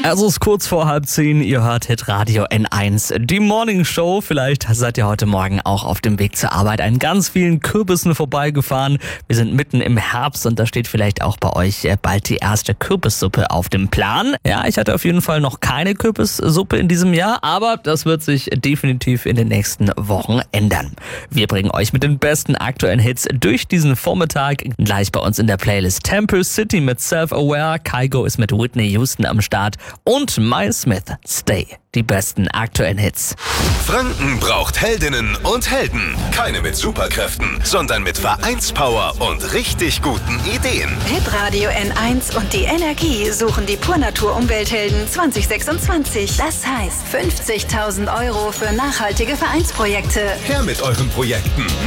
Es ist kurz vor 9:30, ihr hört Hitradio N1, die Morning Show. Vielleicht seid ihr heute Morgen auch auf dem Weg zur Arbeit an ganz vielen Kürbissen vorbeigefahren. Wir sind mitten im Herbst und da steht vielleicht auch bei euch bald die erste Kürbissuppe auf dem Plan. Ja, ich hatte auf jeden Fall noch keine Kürbissuppe in diesem Jahr, aber das wird sich definitiv in den nächsten Wochen ändern. Wir bringen euch mit den besten aktuellen Hits durch diesen Vormittag. Gleich bei uns in der Playlist Temple City mit Self-Aware, Kygo ist mit Whitney Houston am Start und Miles Smith, Stay. Die besten aktuellen Hits. Franken braucht Heldinnen und Helden. Keine mit Superkräften, sondern mit Vereinspower und richtig guten Ideen. Hitradio N1 und die Energie suchen die Purnatur-Umwelthelden 2026. Das heißt 50.000 € für nachhaltige Vereinsprojekte. Her mit euren Projekten.